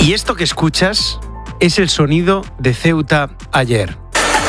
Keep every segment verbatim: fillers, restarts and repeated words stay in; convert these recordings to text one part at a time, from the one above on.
Y esto que escuchas es el sonido de Ceuta ayer.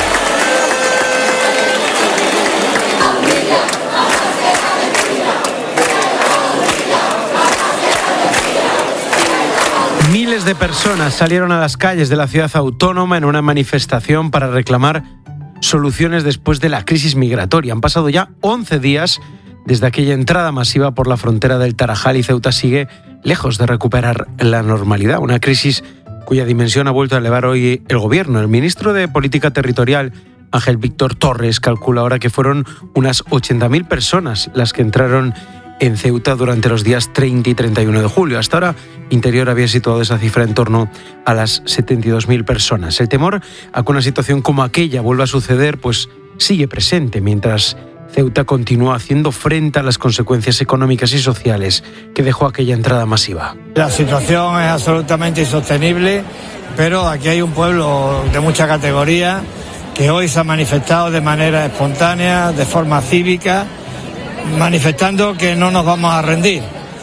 Miles de personas salieron a las calles de la ciudad autónoma en una manifestación para reclamar soluciones después de la crisis migratoria. Han pasado ya once días desde aquella entrada masiva por la frontera del Tarajal y Ceuta sigue lejos de recuperar la normalidad. Una crisis cuya dimensión ha vuelto a elevar hoy el gobierno. El ministro de Política Territorial, Ángel Víctor Torres, calcula ahora que fueron unas ochenta mil personas las que entraron en Ceuta durante los días treinta y treinta y uno de julio. Hasta ahora, Interior había situado esa cifra en torno a las setenta y dos mil personas. El temor a que una situación como aquella vuelva a suceder, pues sigue presente, mientras Ceuta continúa haciendo frente a las consecuencias económicas y sociales que dejó aquella entrada masiva. La situación es absolutamente insostenible, pero aquí hay un pueblo de mucha categoría que hoy se ha manifestado de manera espontánea, de forma cívica, manifestando que no nos vamos a rendir,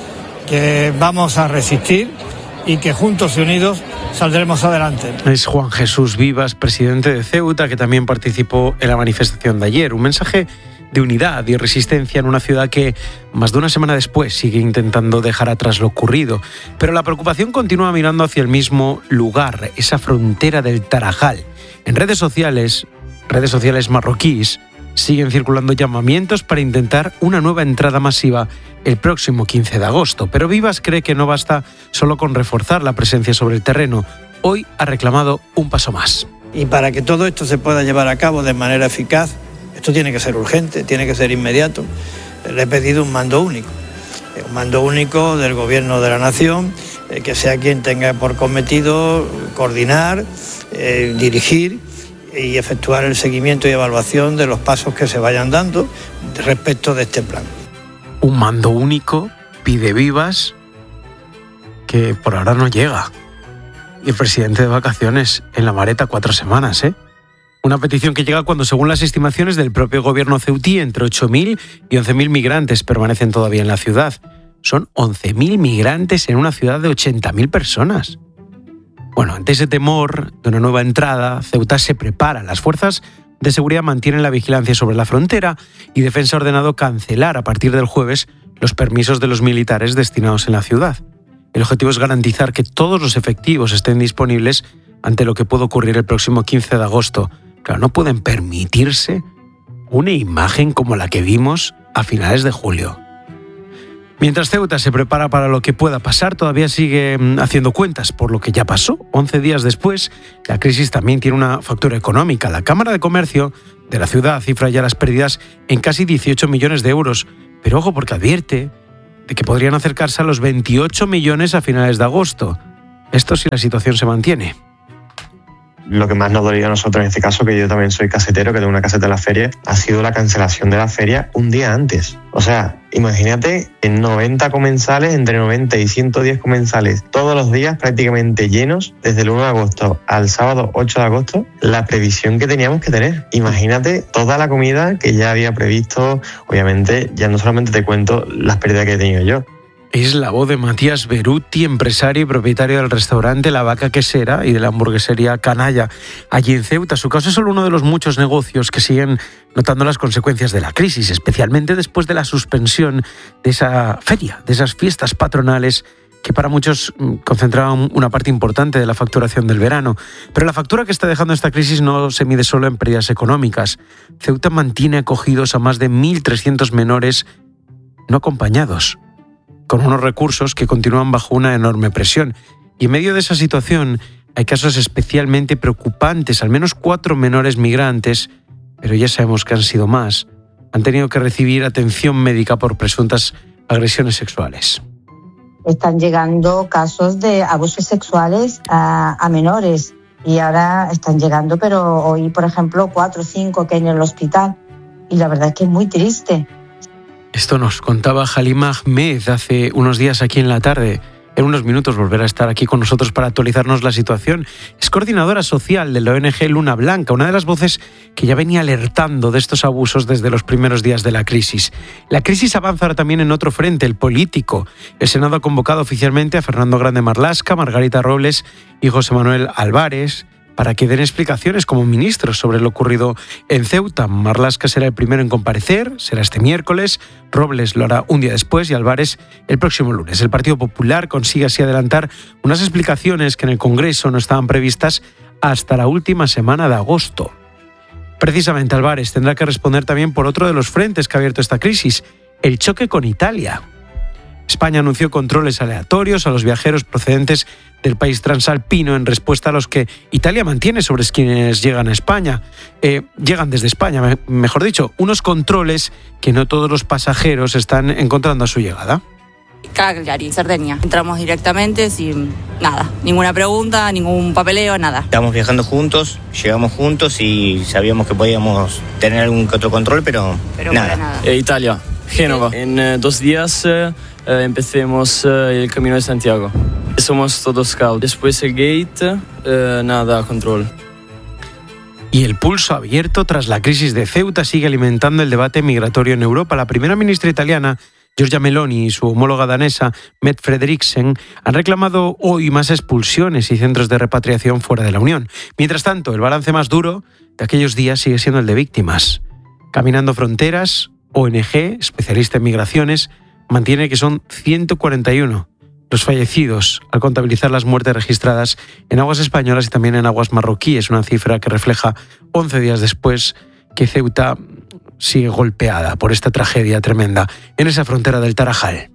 que vamos a resistir y que juntos y unidos saldremos adelante. Es Juan Jesús Vivas, presidente de Ceuta, que también participó en la manifestación de ayer. Un mensaje de unidad y resistencia en una ciudad que, más de una semana después, sigue intentando dejar atrás lo ocurrido. Pero la preocupación continúa mirando hacia el mismo lugar, esa frontera del Tarajal. En redes sociales, redes sociales marroquíes, siguen circulando llamamientos para intentar una nueva entrada masiva el próximo quince de agosto. Pero Vivas cree que no basta solo con reforzar la presencia sobre el terreno. Hoy ha reclamado un paso más. Y para que todo esto se pueda llevar a cabo de manera eficaz, esto tiene que ser urgente, tiene que ser inmediato. Le he pedido un mando único, un mando único del Gobierno de la Nación, que sea quien tenga por cometido coordinar, eh, dirigir y efectuar el seguimiento y evaluación de los pasos que se vayan dando respecto de este plan. Un mando único, pide Vivas, que por ahora no llega. Y el presidente de vacaciones en La Mareta cuatro semanas, ¿eh? Una petición que llega cuando, según las estimaciones del propio gobierno ceutí, entre ocho mil y once mil migrantes permanecen todavía en la ciudad. Son once mil migrantes en una ciudad de ochenta mil personas. Bueno, ante ese temor de una nueva entrada, Ceuta se prepara. Las fuerzas de seguridad mantienen la vigilancia sobre la frontera y Defensa ha ordenado cancelar a partir del jueves los permisos de los militares destinados en la ciudad. El objetivo es garantizar que todos los efectivos estén disponibles ante lo que puede ocurrir el próximo quince de agosto. Claro, no pueden permitirse una imagen como la que vimos a finales de julio. Mientras Ceuta se prepara para lo que pueda pasar, todavía sigue haciendo cuentas por lo que ya pasó. once días después, la crisis también tiene una factura económica. La Cámara de Comercio de la ciudad cifra ya las pérdidas en casi dieciocho millones de euros. Pero ojo, porque advierte de que podrían acercarse a los veintiocho millones a finales de agosto. Esto si la situación se mantiene. Lo que más nos dolía a nosotros en este caso, que yo también soy casetero, que tengo una caseta en la feria, ha sido la cancelación de la feria un día antes. O sea, imagínate en noventa comensales, entre noventa y ciento diez comensales, todos los días prácticamente llenos, desde el uno de agosto al sábado ocho de agosto, la previsión que teníamos que tener. Imagínate toda la comida que ya había previsto. Obviamente, ya no solamente te cuento las pérdidas que he tenido yo. Es la voz de Matías Beruti, empresario y propietario del restaurante La Vaca Quesera y de la hamburguesería Canalla, allí en Ceuta. Su caso es solo uno de los muchos negocios que siguen notando las consecuencias de la crisis, especialmente después de la suspensión de esa feria, de esas fiestas patronales que para muchos concentraban una parte importante de la facturación del verano. Pero la factura que está dejando esta crisis no se mide solo en pérdidas económicas. Ceuta mantiene acogidos a más de mil trescientos menores no acompañados, con unos recursos que continúan bajo una enorme presión. Y en medio de esa situación hay casos especialmente preocupantes. Al menos cuatro menores migrantes, pero ya sabemos que han sido más, han tenido que recibir atención médica por presuntas agresiones sexuales. Están llegando casos de abusos sexuales a, a menores y ahora están llegando, pero hoy, por ejemplo, cuatro o cinco que hay en el hospital. Y la verdad es que es muy triste. Esto nos contaba Halima Ahmed hace unos días aquí en La Tarde. en unos minutos volverá a estar aquí con nosotros para actualizarnos la situación. Es coordinadora social de la O N G Luna Blanca, una de las voces que ya venía alertando de estos abusos desde los primeros días de la crisis. La crisis avanza ahora también en otro frente, el político. El Senado ha convocado oficialmente a Fernando Grande Marlaska, Margarita Robles y José Manuel Álvarez para que den explicaciones como ministros sobre lo ocurrido en Ceuta. Marlaska será el primero en comparecer, será este miércoles, Robles lo hará un día después y Álvarez el próximo lunes. El Partido Popular consigue así adelantar unas explicaciones que en el Congreso no estaban previstas hasta la última semana de agosto. Precisamente Álvarez tendrá que responder también por otro de los frentes que ha abierto esta crisis, el choque con Italia. España anunció controles aleatorios a los viajeros procedentes del país transalpino en respuesta a los que Italia mantiene sobre quienes llegan a España. Eh, llegan desde España, mejor dicho, unos controles que no todos los pasajeros están encontrando a su llegada. Cagliari, Cerdeña. Entramos directamente sin nada, ninguna pregunta, ningún papeleo, nada. Estamos viajando juntos, llegamos juntos y sabíamos que podíamos tener algún que otro control, pero, pero nada. nada. Eh, Italia, Génova. En eh, dos días eh, empecemos eh, el Camino de Santiago. Somos todos caos. Después el gate, eh, nada, control. Y el pulso abierto tras la crisis de Ceuta sigue alimentando el debate migratorio en Europa. La primera ministra italiana, Giorgia Meloni, y su homóloga danesa, Mette Frederiksen, han reclamado hoy más expulsiones y centros de repatriación fuera de la Unión. Mientras tanto, el balance más duro de aquellos días sigue siendo el de víctimas. Caminando Fronteras, O N G, especialista en migraciones, mantiene que son ciento cuarenta y uno los fallecidos al contabilizar las muertes registradas en aguas españolas y también en aguas marroquíes, una cifra que refleja once días después que Ceuta sigue golpeada por esta tragedia tremenda en esa frontera del Tarajal.